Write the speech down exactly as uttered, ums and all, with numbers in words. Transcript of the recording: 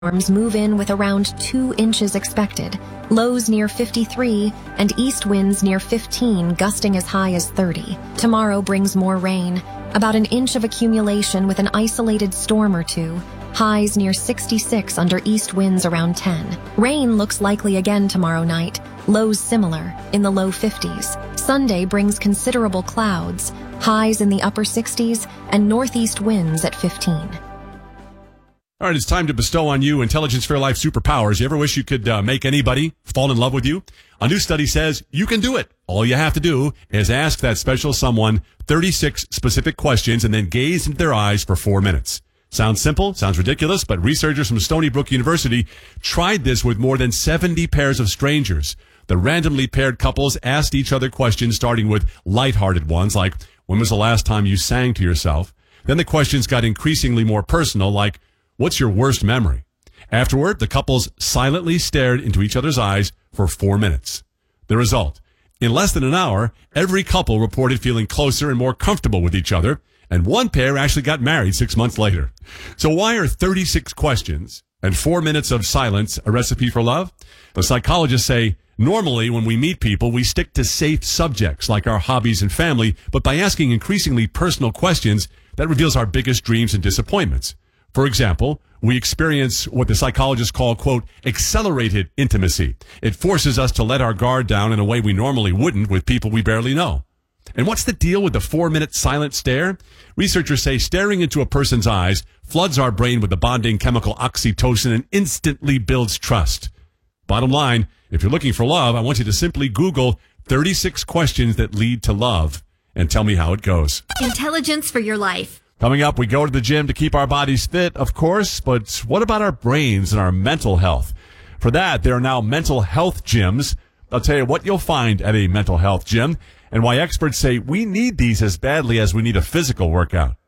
Storms move in with around two inches expected, lows near fifty-three, and east winds near fifteen, gusting as high as thirty. Tomorrow brings more rain, about an inch of accumulation with an isolated storm or two, highs near sixty-six under east winds around ten. Rain looks likely again tomorrow night, lows similar, in the low fifties. Sunday brings considerable clouds, highs in the upper sixties, and northeast winds at fifteen. All right, it's time to bestow on you Intelligence for Your Life superpowers. You ever wish you could uh, make anybody fall in love with you? A new study says you can do it. All you have to do is ask that special someone thirty-six specific questions and then gaze into their eyes for four minutes. Sounds simple, sounds ridiculous, but researchers from Stony Brook University tried this with more than seventy pairs of strangers. The randomly paired couples asked each other questions starting with lighthearted ones like, when was the last time you sang to yourself? Then the questions got increasingly more personal like, what's your worst memory? Afterward, the couples silently stared into each other's eyes for four minutes. The result, in less than an hour, every couple reported feeling closer and more comfortable with each other, and one pair actually got married six months later. So why are thirty-six questions and four minutes of silence a recipe for love? The psychologists say, normally when we meet people, we stick to safe subjects like our hobbies and family, but by asking increasingly personal questions, that reveals our biggest dreams and disappointments. For example, we experience what the psychologists call, quote, accelerated intimacy. It forces us to let our guard down in a way we normally wouldn't with people we barely know. And what's the deal with the four-minute silent stare? Researchers say staring into a person's eyes floods our brain with the bonding chemical oxytocin and instantly builds trust. Bottom line, if you're looking for love, I want you to simply Google thirty-six questions that lead to love and tell me how it goes. Intelligence for Your Life. Coming up, we go to the gym to keep our bodies fit, of course, but what about our brains and our mental health? For that, there are now mental health gyms. I'll tell you what you'll find at a mental health gym and why experts say we need these as badly as we need a physical workout.